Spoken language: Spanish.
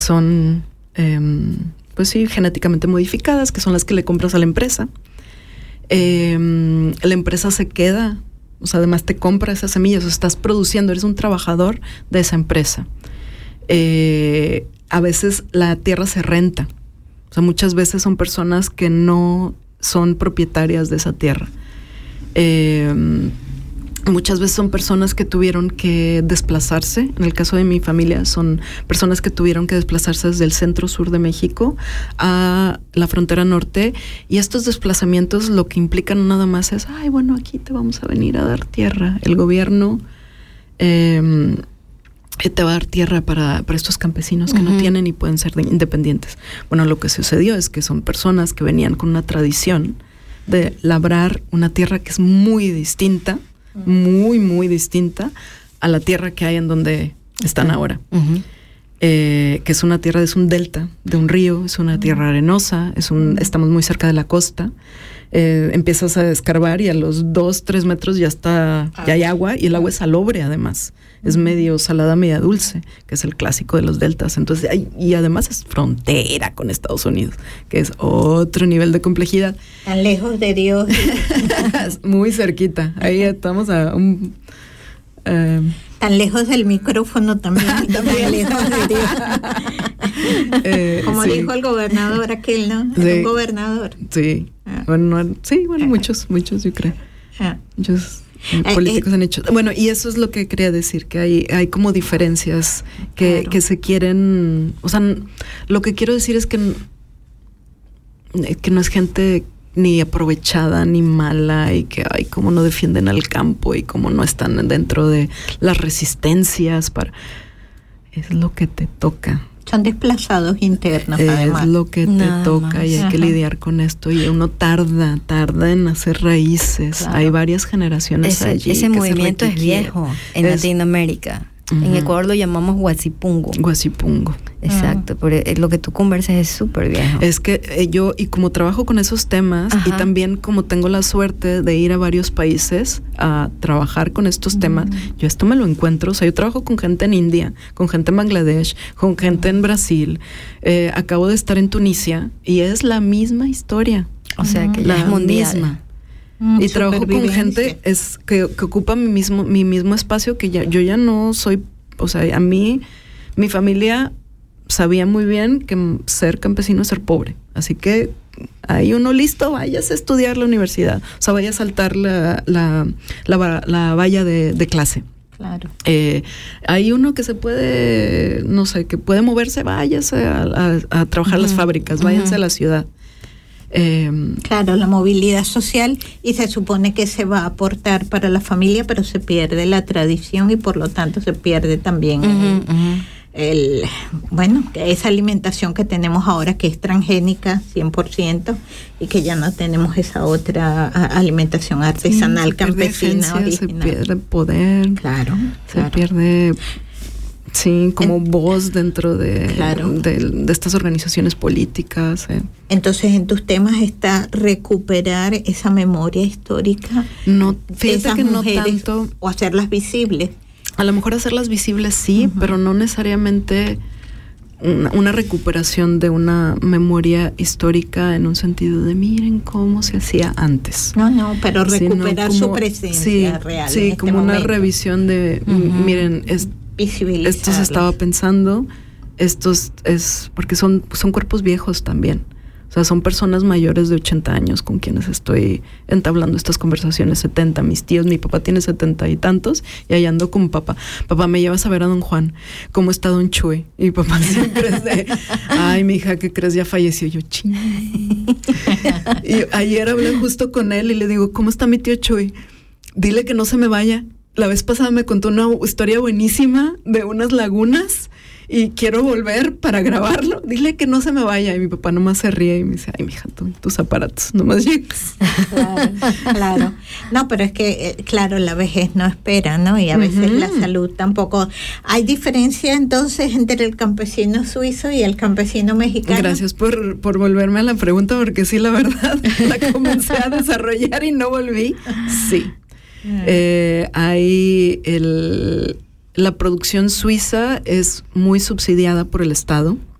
son, pues sí, genéticamente modificadas, que son las que le compras a la empresa. La empresa se queda, o sea, además te compra esas semillas, o sea, estás produciendo, eres un trabajador de esa empresa. A veces la tierra se renta, o sea, muchas veces son personas que no son propietarias de esa tierra. Muchas veces son personas que tuvieron que desplazarse. En el caso de mi familia son personas que tuvieron que desplazarse desde el centro sur de México a la frontera norte, y estos desplazamientos lo que implican nada más es, ay, bueno, aquí te vamos a venir a dar tierra. El gobierno te va a dar tierra para estos campesinos que no tienen y pueden ser independientes. Bueno, lo que sucedió es que son personas que venían con una tradición de labrar una tierra que es muy distinta, muy, muy distinta a la tierra que hay en donde están ahora. Que es una tierra, es un delta de un río, es una tierra arenosa, estamos muy cerca de la costa. Empiezas a escarbar y a los 2-3 metros ya hay agua, y el agua es salobre además. Es medio salada, media dulce, que es el clásico de los deltas. Entonces, y además es frontera con Estados Unidos, que es otro nivel de complejidad. Tan lejos de Dios. Muy cerquita. Ahí estamos a un... tan lejos del micrófono también. También lejos de Dios. Como dijo el gobernador aquel, ¿no? Sí. Un gobernador. Sí. Bueno, muchos, yo creo. Muchos políticos han hecho. Bueno, y eso es lo que quería decir, que hay como diferencias que se quieren, o sea, lo que quiero decir es que no es gente ni aprovechada ni mala, y que cómo no defienden al campo y cómo no están dentro de las resistencias es lo que te toca. Son desplazados internos, además. Es lo que te toca y hay que lidiar con esto, y uno tarda en hacer raíces. Claro. Hay varias generaciones allí. Ese movimiento es viejo en Latinoamérica. En Ecuador lo llamamos Guasipungo. Exacto, pero lo que tú conversas es súper viejo. Es que yo, y como trabajo con esos temas, y también como tengo la suerte de ir a varios países a trabajar con estos temas, yo esto me lo encuentro. O sea, yo trabajo con gente en India, con gente en Bangladesh, con gente en Brasil. Acabo de estar en Tunisia y es la misma historia. O sea, que la misma. Y trabajo con gente que ocupa mi mismo espacio, que yo ya no soy, o sea, a mí, mi familia sabía muy bien que ser campesino es ser pobre. Así que hay uno listo, vayas a estudiar la universidad, o sea, vaya a saltar la valla de clase. Claro. Hay uno que se puede, no sé, que puede moverse, váyase a trabajar las fábricas, váyanse a la ciudad. Claro, la movilidad social, y se supone que se va a aportar para la familia, pero se pierde la tradición y por lo tanto se pierde también esa alimentación que tenemos ahora, que es transgénica 100%, y que ya no tenemos esa otra alimentación artesanal, campesina, original. Se pierde poder. Claro. Se pierde... Sí, como voz dentro de estas organizaciones políticas. Entonces, en tus temas está recuperar esa memoria histórica. No, fíjate que no tanto. O hacerlas visibles. A lo mejor hacerlas visibles sí, pero no necesariamente una recuperación de una memoria histórica en un sentido de miren cómo se hacía antes. No, pero recuperar su presencia real. Sí, en como una revisión de miren, esto se estaba pensando, porque son cuerpos viejos también. O sea, son personas mayores de 80 años con quienes estoy entablando estas conversaciones, 70, mis tíos, mi papá tiene 70 y tantos, y ahí ando con papá, me llevas a ver a don Juan, ¿cómo está don Chuy? Y mi papá siempre es de, ay, mi hija, ¿qué crees? Ya falleció. Yo, ching. Y ayer hablé justo con él y le digo, ¿cómo está mi tío Chuy? Dile que no se me vaya. La vez pasada me contó una historia buenísima de unas lagunas y quiero volver para grabarlo. Dile que no se me vaya. Y mi papá nomás se ríe y me dice, ay, mija, tus aparatos, nomás llegas. Claro. No, pero es que, claro, la vejez no espera, ¿no? Y a veces la salud tampoco. ¿Hay diferencia entonces entre el campesino suizo y el campesino mexicano? Gracias por volverme a la pregunta, porque sí, la verdad, la comencé a desarrollar y no volví. Sí. Hay la producción suiza es muy subsidiada por el Estado.